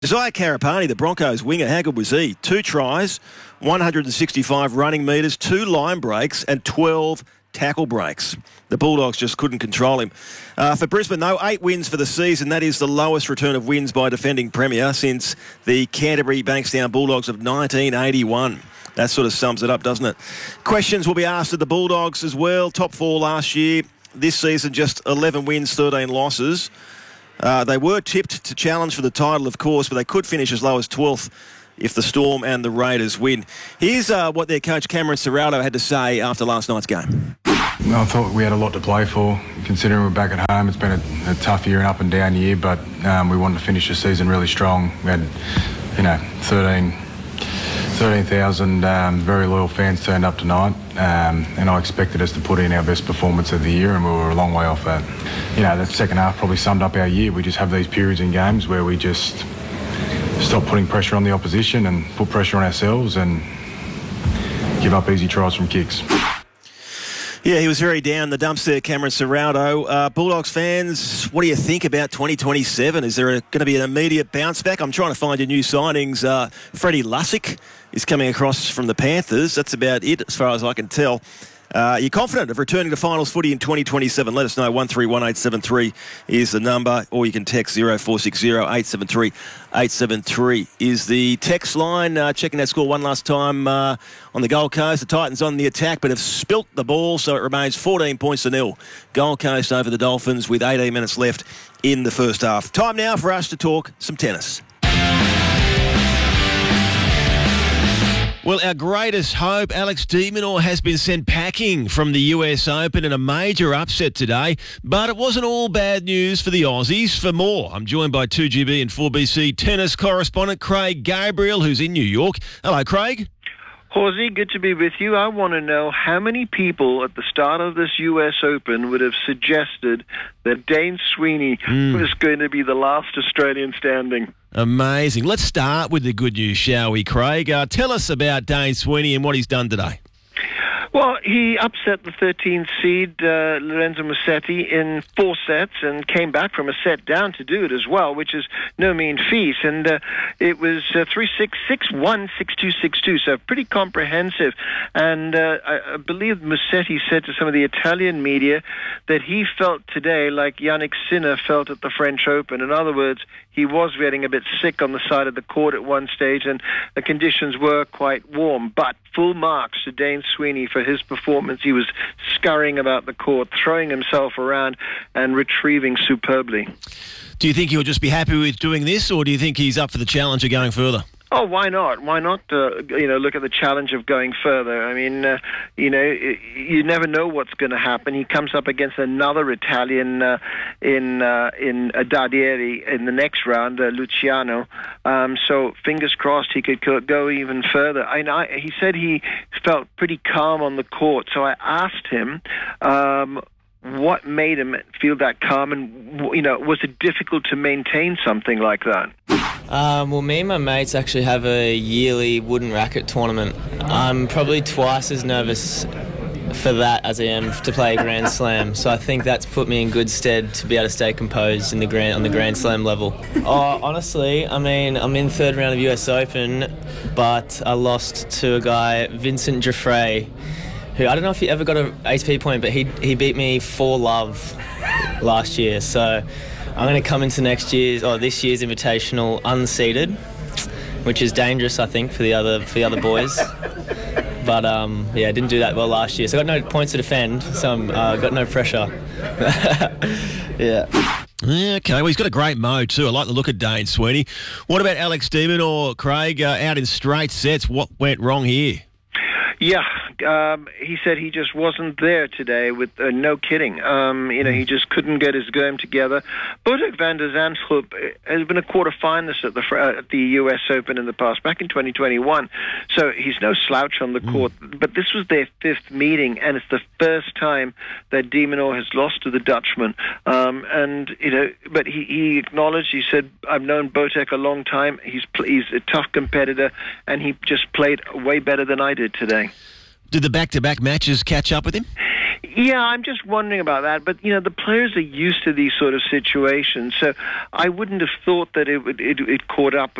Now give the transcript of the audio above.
Josiah Karapani, the Broncos winger, how good was he? 2 tries, 165 running metres, 2 line breaks and 12 tackle breaks. The Bulldogs just couldn't control him. For Brisbane, though, 8 wins for the season. That is the lowest return of wins by defending premier since the Canterbury Bankstown Bulldogs of 1981. That sort of sums it up, doesn't it? Questions will be asked of the Bulldogs as well. Top 4 last year. This season, just 11 wins, 13 losses. They were tipped to challenge for the title, of course, but they could finish as low as 12th if the Storm and the Raiders win. Here's what their coach Cameron Ciraldo had to say after last night's game. I thought we had a lot to play for, considering we're back at home. It's been a tough year and up and down year, but we wanted to finish the season really strong. We had, 13,000 very loyal fans turned up tonight, and I expected us to put in our best performance of the year, and we were a long way off that. That second half probably summed up our year. We just have these periods in games where we just stop putting pressure on the opposition and put pressure on ourselves and give up easy tries from kicks. Yeah, he was very down the dumps there, Cameron Ciraldo. Bulldogs fans, what do you think about 2027? Is there going to be an immediate bounce back? I'm trying to find your new signings. Freddie Lussick is coming across from the Panthers. That's about it as far as I can tell. You're confident of returning to finals footy in 2027? Let us know. 131873 is the number, or you can text 0460 873 873 is the text line. Checking that score one last time on the Gold Coast. The Titans on the attack, but have spilt the ball, so it remains 14 points to nil. Gold Coast over the Dolphins with 18 minutes left in the first half. Time now for us to talk some tennis. Well, our greatest hope, Alex de Minaur, has been sent packing from the US Open in a major upset today. But it wasn't all bad news for the Aussies. For more, I'm joined by 2GB and 4BC tennis correspondent Craig Gabriel, who's in New York. Hello, Craig. Horsey, good to be with you. I want to know how many people at the start of this US Open would have suggested that Dane Sweeney was going to be the last Australian standing. Amazing. Let's start with the good news, shall we, Craig? Tell us about Dane Sweeney and what he's done today. Well, he upset the 13th seed, Lorenzo Musetti, in 4 sets and came back from a set down to do it as well, which is no mean feat. And it was 3-6, 6-1, 6-2, 6-2, so pretty comprehensive. And I believe Musetti said to some of the Italian media that he felt today like Yannick Sinner felt at the French Open. In other words, he was getting a bit sick on the side of the court at one stage, and the conditions were quite warm. But full marks to Dane Sweeney for his performance. He was scurrying about the court, throwing himself around and retrieving superbly. Do you think he'll just be happy with doing this, or do you think he's up for the challenge of going further? Oh, why not? Why not, look at the challenge of going further? I mean, you never know what's going to happen. He comes up against another Italian in Dadieri in the next round, Luciano. So fingers crossed he could go even further. He said he felt pretty calm on the court. So I asked him what made him feel that calm, and was it difficult to maintain something like that? Well, me and my mates actually have a yearly wooden racket tournament. I'm probably twice as nervous for that as I am to play a Grand Slam, so I think that's put me in good stead to be able to stay composed on the Grand Slam level. Honestly, I mean, I'm in 3rd round of US Open, but I lost to a guy, Vincent Giuffre, who I don't know if he ever got an ATP point, but he beat me 4-love last year, so I'm going to come into this year's Invitational unseeded, which is dangerous, I think, for the other boys. But I didn't do that well last year, so I got no points to defend, so I got no pressure. Yeah. Okay, well, he's got a great mode too. I like the look of Dane Sweeney. What about Alex de Minaur, Craig? Out in straight sets, what went wrong here? Yeah, he said he just wasn't there today with no kidding. He just couldn't get his game together. Botek van der Zandschulp has been a quarter-finalist at the US Open in the past, back in 2021. So he's no slouch on the court. But this was their 5th meeting, and it's the first time that de Minaur has lost to the Dutchman. But he acknowledged, he said, I've known Botek a long time. He's a tough competitor, and he just played way better than I did today. Did the back-to-back matches catch up with him? Yeah, I'm just wondering about that. But, the players are used to these sort of situations, so I wouldn't have thought that it caught up